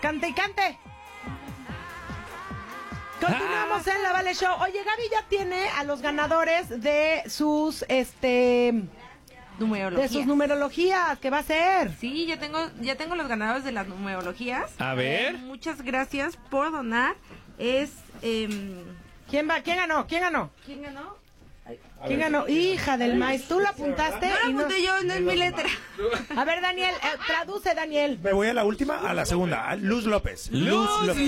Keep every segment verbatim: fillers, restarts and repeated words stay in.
Cante y cante. Continuamos en la Vale Show. Oye, Gaby ya tiene a los ganadores de sus, este... Numerologías. De sus numerologías, ¿qué va a ser? Sí, ya tengo, ya tengo los ganadores de las numerologías. A ver. Eh, muchas gracias por donar. Es... Eh, ¿Quién va? ¿Quién ganó? ¿Quién ganó? ¿Quién ganó? ¿Quién ganó? Hija del maíz, tú la apuntaste. No la y no- apunté yo, no es mi letra. A ver, Daniel, eh, traduce, Daniel. Me voy a la última, a la segunda. a Luz López. Luz López.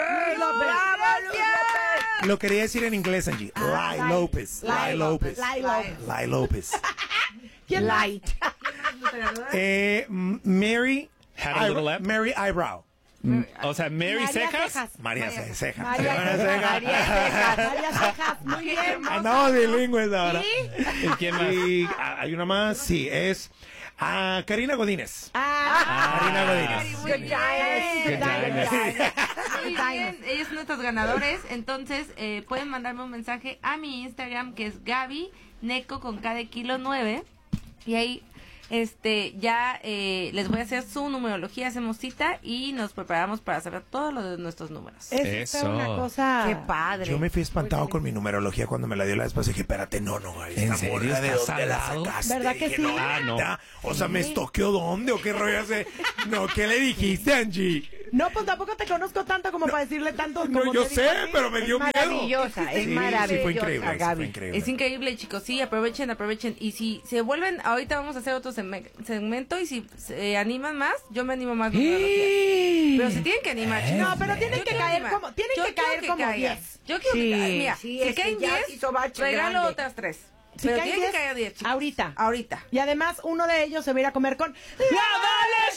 Lo quería decir en inglés, Angie. Ah, Lai López. Lai López. Lai López. Lai López. ¿Quién Light. Eh, M- Mary. Had a little Eyebrow- lap. Mary Eyebrow. O sea, Mary María Cejas. Cejas. María Ce- Cejas. María María Cejas. Cejas. María Cejas. María Cejas. Muy bien. Andamos bilingües ahora. ¿Y quién más? Y ah, hay una más, sí, es ah, Karina Godínez. Ah, Karina Godínez. Muy bien. Good times. Muy bien, ellos son nuestros ganadores. Entonces, eh, pueden mandarme un mensaje a mi Instagram, que es Gaby Neco con K de kilo nueve. Y ahí, este, ya eh, les voy a hacer su numerología, hacemos cita y nos preparamos para saber todo lo de nuestros números. es Eso. una cosa. Qué padre. Yo me fui espantado con mi numerología cuando me la dio la vez pasada. Dije, espérate, no, no, güey. ¿En esta serio? morra, ¿de ¿Estás dónde la salado? sacaste? ¿Verdad que Dije, sí? no, Ah, no. neta. O sea, ¿me estoqueó dónde o qué rollo hace? No, ¿qué le dijiste, Angie? No, pues tampoco te conozco tanto como para decirle tanto No, como yo te digo sé, a ti. pero me dio Es miedo. maravillosa, es Sí, maravillosa, sí, fue increíble, sí, Gaby. fue increíble. Es increíble, chicos. Sí, aprovechen, aprovechen. Y si se vuelven, ahorita vamos a hacer otro seme- segmento. Y si se animan más, yo me animo más. numerología. Pero se tienen que animar, chicos. No, pero tienen Yo que quiero caer animar. como- tienen Yo que quiero caer como caigan. diez. Yo quiero Sí. que caigan. Mira, Sí, si es que caen ya diez, se hizo bache regalo grande. otras tres. Si Pero caen tienen que diez, caer diez, chicos. ahorita. Ahorita. Y además, uno de ellos se va a ir a comer con ¡La Vale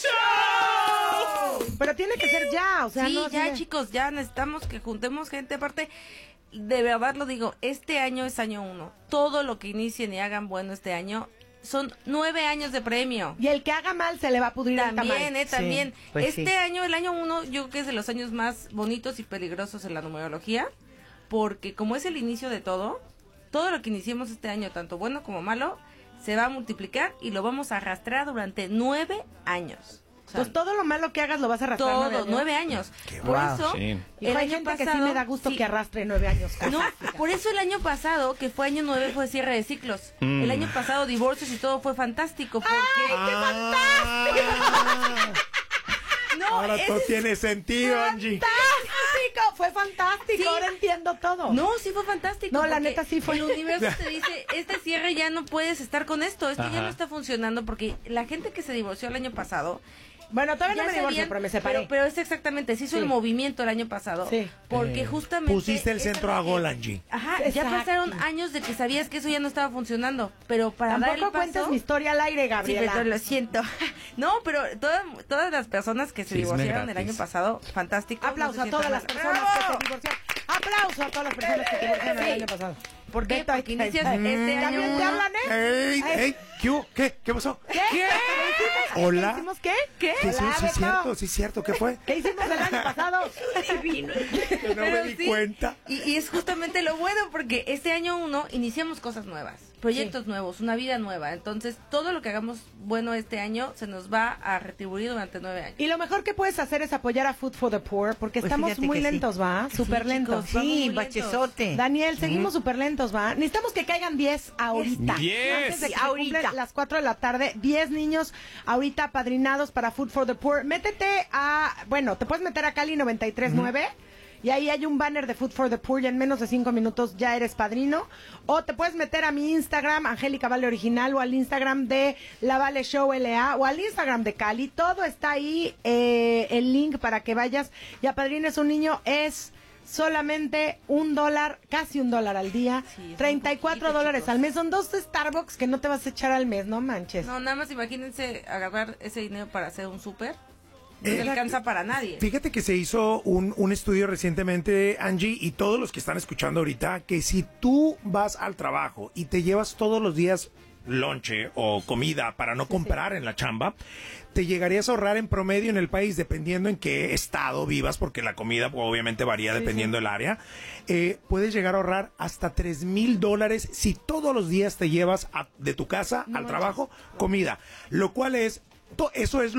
Show! Pero tiene que ser ya, o sea, Sí, no así ya, de- chicos, ya necesitamos que juntemos gente. Aparte, de verdad lo digo, este año es año uno. Todo lo que inicien y hagan bueno este año son nueve años de premio. Y el que haga mal se le va a pudrir el tamal. También, eh, también. Sí, pues este sí. año, el año uno, yo creo que es de los años más bonitos y peligrosos en la numerología, porque como es el inicio de todo, todo lo que iniciemos este año, tanto bueno como malo, se va a multiplicar y lo vamos a arrastrar durante nueve años. O sea, Pues todo lo malo que hagas lo vas a arrastrar. todo, nueve años. nueve años. Qué Por wow. eso, Sí. Y el hay año gente pasado, que sí me da gusto sí. que arrastre nueve años. No, por eso el año pasado, que fue año nueve, fue cierre de ciclos. Mm. El año pasado, divorcios y todo fue fantástico. Porque, Ah, no, ahora ese todo es- tiene sentido, Angie. ¡Fantástico! Fue fantástico, Sí. ahora entiendo todo. No, sí fue fantástico. No, la porque neta sí fue. El universo te dice, este cierre ya no puedes estar con esto, esto ya Ajá. no está funcionando, porque la gente que se divorció el año pasado... Bueno, todavía no ya me divorcio, sabían, pero me separé. Pero, pero es exactamente, se hizo Sí. el movimiento el año pasado. Sí. Porque Eh, justamente... pusiste el es centro a algo gol, que- Angie. Ajá, ya Exacto. pasaron años de que sabías que eso ya no estaba funcionando, pero para dar el Tampoco paso... cuentes mi historia al aire, Sí, Gabriela. pero lo siento. No, pero todas, todas las personas que se Chisme divorciaron el gratis. año pasado, fantástico. Aplauso no a se todas sientan las mal. personas ¡Bravo! que se divorciaron. Aplauso a todas las personas que se divorciaron el Sí. año pasado. ¿Por qué? Vete, Porque vete, inicias vete. este año ¿También te uno. hablan, eh? ¡Ey, Ay. ey! ¿Qué hubo? ¿Qué? ¿Qué pasó? ¿Qué? ¿Qué? Hola. ¿Qué hicimos qué? ¿Qué? ¿Qué sí, Hola, sí es Beto. cierto, sí es cierto. ¿Qué fue? ¿Qué hicimos el año pasado? Que no me Pero di sí, cuenta. Y, y es justamente lo bueno, porque este año uno iniciamos cosas nuevas, proyectos nuevos, una vida nueva. Entonces, todo lo que hagamos bueno este año se nos va a retribuir durante nueve años. Y lo mejor que puedes hacer es apoyar a Food for the Poor, porque Pues estamos fíjate muy que sí. lentos, ¿va? Súper Sí, lentos. chicos, vamos Sí, muy lentos. bachezote. Daniel, seguimos súper lentos, ¿va? Necesitamos que caigan diez ahorita. Diez. Antes de que Sí, se ahorita. cumplan las cuatro de la tarde. diez niños ahorita apadrinados para Food for the Poor. Métete a, bueno, te puedes meter a Cali noventa y tres punto nueve. Y ahí hay un banner de Food for the Poor y en menos de cinco minutos ya eres padrino. O te puedes meter a mi Instagram, Angélica Vale Original, o al Instagram de La Vale Show L A, o al Instagram de Cali. Todo está ahí, eh, el link para que vayas y apadrines un niño. Es solamente un dólar, casi un dólar al día, Sí, es treinta y muy cuatro poquito, dólares chicos. al mes. Son dos Starbucks que no te vas a echar al mes, no manches. No, nada más imagínense agarrar ese dinero para hacer un súper. No Eh, te alcanza para nadie. Fíjate que se hizo un, un estudio recientemente, Angie, y todos los que están escuchando ahorita, que si tú vas al trabajo y te llevas todos los días lonche o comida para no comprar en la chamba, te llegarías a ahorrar en promedio en el país, dependiendo en qué estado vivas, porque la comida pues, obviamente varía dependiendo del área, eh, puedes llegar a ahorrar hasta tres mil dólares si todos los días te llevas a- de tu casa al trabajo comida, lo cual es, to- eso es lo que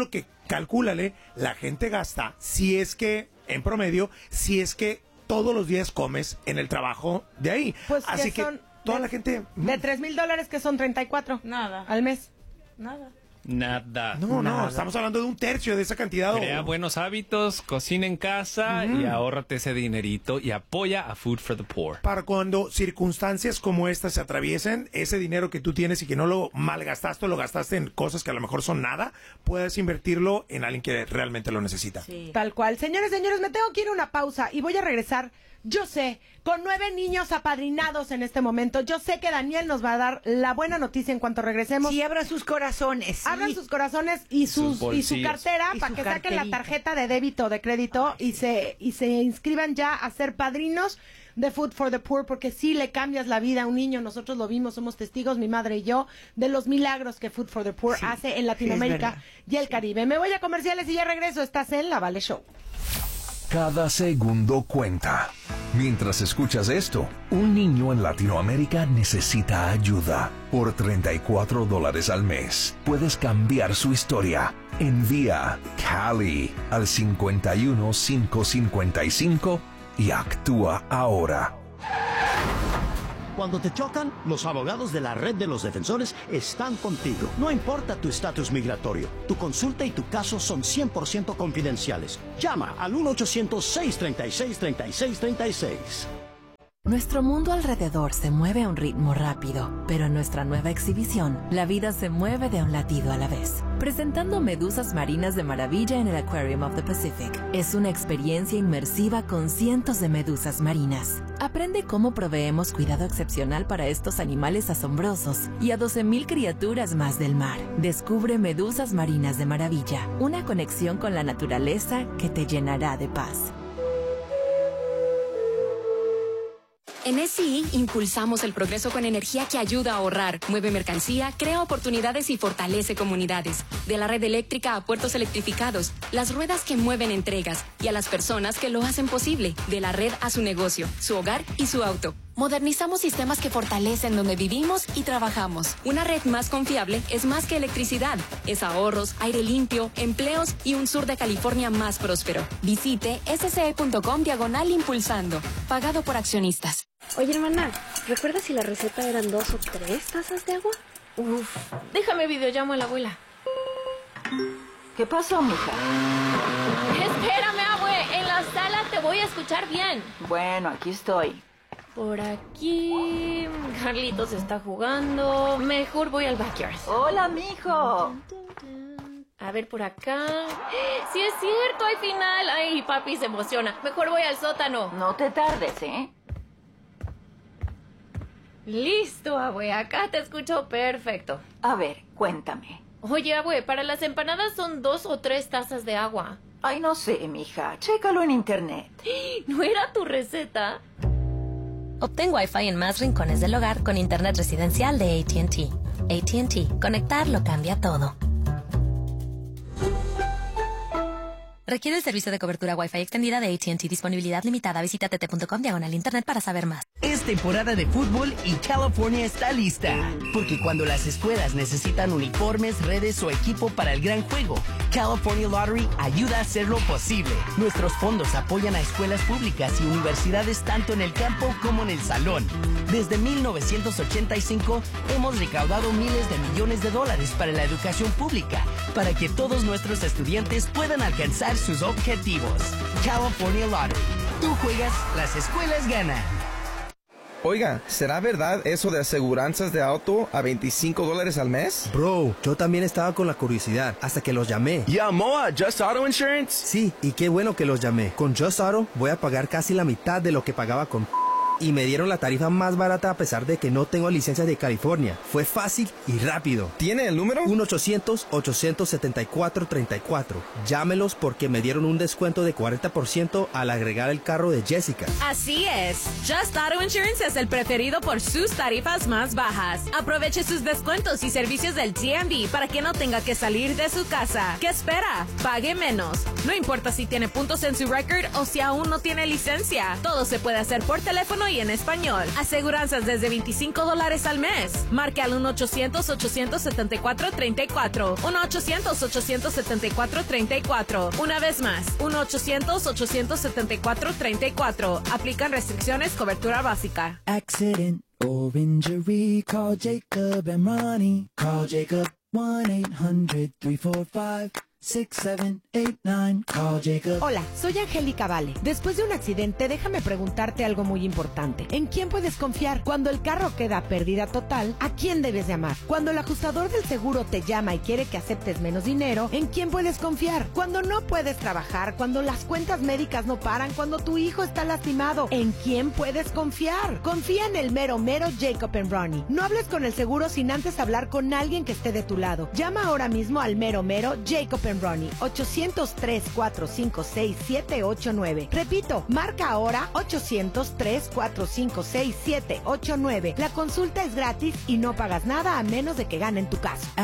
calcúlale, la gente gasta, si es que, en promedio, si es que todos los días comes en el trabajo de ahí. Pues Así que que son toda de, la gente... De tres mil dólares que son treinta y cuatro. Nada. Al mes. Nada. Nada. No, no, Nada. estamos hablando de un tercio de esa cantidad. Crea buenos hábitos, cocina en casa y ahórrate ese dinerito y apoya a Food for the Poor. Para cuando circunstancias como estas se atraviesen, ese dinero que tú tienes y que no lo malgastaste o lo gastaste en cosas que a lo mejor son nada, puedes invertirlo en alguien que realmente lo necesita. Sí. Tal cual. Señores, señores, me tengo que ir a una pausa y voy a regresar, yo sé, con nueve niños apadrinados en este momento. Yo sé que Daniel nos va a dar la buena noticia en cuanto regresemos. Sí, abran sus corazones. Sí. Abran sus corazones y sus, Sus y su bolsillos. cartera Y para su que saquen la carterita. tarjeta de débito o de crédito y se y se inscriban ya a ser padrinos de Food for the Poor, porque sí le cambias la vida a un niño. Nosotros lo vimos, somos testigos, mi madre y yo, de los milagros que Food for the Poor Sí, hace en sí, es Latinoamérica verdad. y el Caribe. Me voy a comerciales y ya regreso. Estás en La Vale Show. Cada segundo cuenta. Mientras escuchas esto, un niño en Latinoamérica necesita ayuda. Por treinta y cuatro dólares al mes, puedes cambiar su historia. Envía Cali al cinco uno cinco cinco cinco y actúa ahora. Cuando te chocan, los abogados de la Red de los Defensores están contigo. No importa tu estatus migratorio, tu consulta y tu caso son cien por ciento confidenciales. Llama al uno ochocientos, seis treinta y seis, treinta y seis treinta y seis. Nuestro mundo alrededor se mueve a un ritmo rápido, pero en nuestra nueva exhibición, la vida se mueve de un latido a la vez. Presentando medusas marinas de maravilla en el Aquarium of the Pacific. Es una experiencia inmersiva con cientos de medusas marinas. Aprende cómo proveemos cuidado excepcional para estos animales asombrosos y a doce mil criaturas más del mar. Descubre Medusas Marinas de Maravilla, una conexión con la naturaleza que te llenará de paz. En S I impulsamos el progreso con energía que ayuda a ahorrar, mueve mercancía, crea oportunidades y fortalece comunidades. De la red eléctrica a puertos electrificados, las ruedas que mueven entregas y a las personas que lo hacen posible. De la red a su negocio, su hogar y su auto. Modernizamos sistemas que fortalecen donde vivimos y trabajamos. Una red más confiable es más que electricidad. Es ahorros, aire limpio, empleos y un sur de California más próspero. Visite sce.com diagonal impulsando. Pagado por accionistas. Oye, hermana, ¿recuerdas si la receta eran dos o tres tazas de agua? Uf, déjame videollamo a la abuela. ¿Qué pasó, mija? Espérame, abue, en la sala te voy a escuchar bien. Bueno, aquí estoy. Por aquí... Carlitos está jugando. Mejor voy al backyard. Hola, mijo. A ver, por acá... ¡Sí es cierto! ¡Hay final! ¡Ay, papi se emociona! Mejor voy al sótano. No te tardes, ¿eh? Listo, abue. Acá te escucho perfecto. A ver, cuéntame. Oye, abue, para las empanadas son dos o tres tazas de agua. Ay, no sé, mija. Chécalo en internet. ¿No era tu receta? Obtén Wi-Fi en más rincones del hogar con internet residencial de A T and T. A T and T. Conectar lo cambia todo. Requiere el servicio de cobertura Wi-Fi extendida de A T and T. Disponibilidad limitada. Visita tt.com diagonal internet para saber más. Es temporada de fútbol y California está lista. Porque cuando las escuelas necesitan uniformes, redes o equipo para el gran juego, California Lottery ayuda a hacerlo posible. Nuestros fondos apoyan a escuelas públicas y universidades tanto en el campo como en el salón. Desde mil novecientos ochenta y cinco hemos recaudado miles de millones de dólares para la educación pública, para que todos nuestros estudiantes puedan alcanzar sus objetivos. California Lottery. Tú juegas, las escuelas ganan. Oiga, ¿será verdad eso de aseguranzas de auto a veinticinco dólares al mes? Bro, yo también estaba con la curiosidad hasta que los llamé. ¿Llamó a Just Auto Insurance? Sí, y qué bueno que los llamé. Con Just Auto voy a pagar casi la mitad de lo que pagaba con... Y me dieron la tarifa más barata a pesar de que no tengo licencia de California. Fue fácil y rápido. ¿Tiene el número? uno ochocientos, ochocientos setenta y cuatro, treinta y cuatro. Llámelos porque me dieron un descuento de cuarenta por ciento al agregar el carro de Jessica. Así es. Just Auto Insurance es el preferido por sus tarifas más bajas. Aproveche sus descuentos y servicios del D M V para que no tenga que salir de su casa. ¿Qué espera? Pague menos. No importa si tiene puntos en su record o si aún no tiene licencia. Todo se puede hacer por teléfono uno y en español. Aseguranzas desde veinticinco dólares al mes. Marque al uno ochocientos, ochocientos setenta y cuatro, treinta y cuatro. uno ochocientos, ochocientos setenta y cuatro, treinta y cuatro. Una vez más, uno ochocientos, ochocientos setenta y cuatro, treinta y cuatro. Aplican restricciones, cobertura básica. Accident or injury, call Jacob and Ronnie. Call Jacob one eight hundred, three four five, six seven eight nine. Call Jacob. Hola, soy Angélica Vale. Después de un accidente, déjame preguntarte algo muy importante. ¿En quién puedes confiar? Cuando el carro queda pérdida total, ¿a quién debes llamar? Cuando el ajustador del seguro te llama y quiere que aceptes menos dinero, ¿en quién puedes confiar? Cuando no puedes trabajar, cuando las cuentas médicas no paran, cuando tu hijo está lastimado, ¿en quién puedes confiar? Confía en el mero mero Jacob and Ronnie. No hables con el seguro sin antes hablar con alguien que esté de tu lado. Llama ahora mismo al mero mero Jacob and Ronnie. ochocientos, tres cuatro cinco seis, siete ocho nueve. Repito, marca ahora ochocientos, tres cuatro cinco seis, siete ocho nueve. La consulta es gratis y no pagas nada a menos de que ganen tu caso.